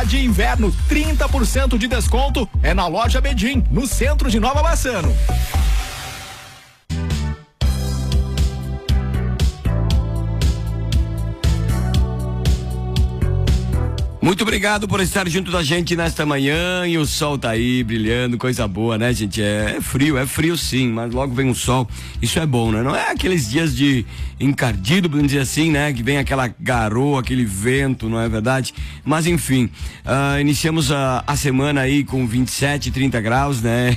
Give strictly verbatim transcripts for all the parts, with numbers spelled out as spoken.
de inverno, trinta por cento de desconto é na loja Bedim, no centro de Nova Bassano. Muito obrigado por estar junto da gente nesta manhã, e o sol tá aí brilhando, coisa boa, né, gente? É, é frio, é frio sim, mas logo vem o sol, isso é bom, né? Não é aqueles dias de encardido, vamos dizer assim, né? Que vem aquela garoa, aquele vento, não é verdade? Mas enfim, uh, iniciamos a, a semana aí com vinte e sete, trinta graus, né?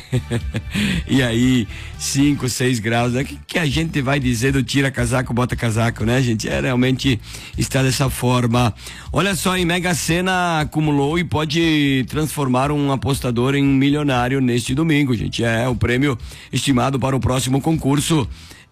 E aí, cinco, seis graus, né? O que, que a gente vai dizer do tira casaco, bota casaco, né, gente? É, realmente está dessa forma. Olha só, em Mega Sena acumulou e pode transformar um apostador em um milionário neste domingo, gente. É o prêmio estimado para o próximo concurso.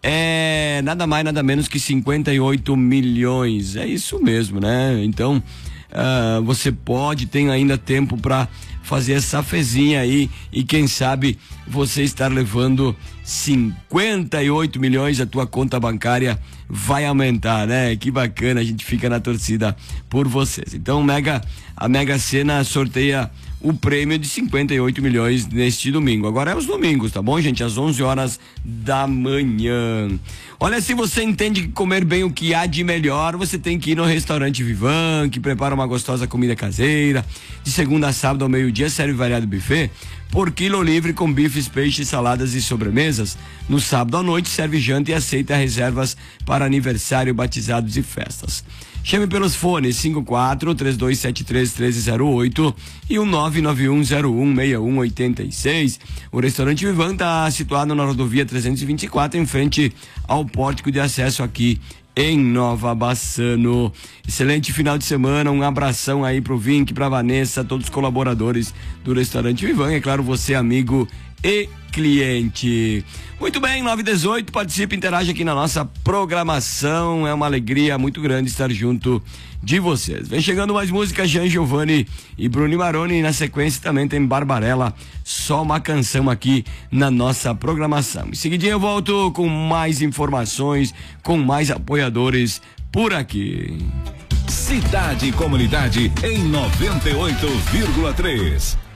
É nada mais, nada menos que cinquenta e oito milhões. É isso mesmo, né? Então, uh, você pode, tem ainda tempo para fazer essa fezinha aí e quem sabe você estar levando cinquenta e oito milhões, a tua conta bancária vai aumentar, né? Que bacana, a gente fica na torcida por vocês. Então, Mega, a Mega Sena sorteia o prêmio de cinquenta e oito milhões neste domingo. Agora é os domingos, tá bom, gente? Às onze horas da manhã. Olha, se você entende que comer bem o que há de melhor, você tem que ir no restaurante Vivan, que prepara uma gostosa comida caseira. De segunda a sábado ao meio-dia serve variado buffet por quilo livre com bifes, peixes, saladas e sobremesas. No sábado à noite serve janta e aceita reservas para aniversário, batizados e festas. Chame pelos fones cinco quatro, três dois sete três, um três zero oito e o nove nove um zero um seis um oito seis. O restaurante Vivan está situado na rodovia trezentos e vinte e quatro, em frente ao pórtico de acesso aqui em Nova Bassano. Excelente final de semana, um abração aí pro Vink, pra Vanessa, todos os colaboradores do restaurante Vivan, é claro, você amigo e cliente. Muito bem, nove e dezoito, participe, interage aqui na nossa programação, é uma alegria muito grande estar junto de vocês. Vem chegando mais música, Jean Giovanni e Bruno Maroni, e na sequência também tem Barbarella, só uma canção aqui na nossa programação. Em seguidinho eu volto com mais informações, com mais apoiadores por aqui. Cidade e Comunidade em noventa e oito vírgula três.